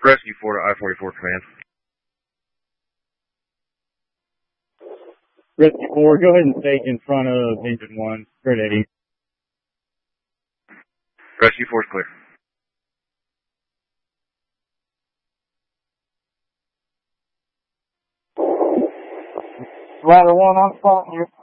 Rescue 4 to I-44 command. Rescue 4, go ahead and stay in front of engine 1, straight 80. Rescue 4 is clear. Ladder 1 on spot here.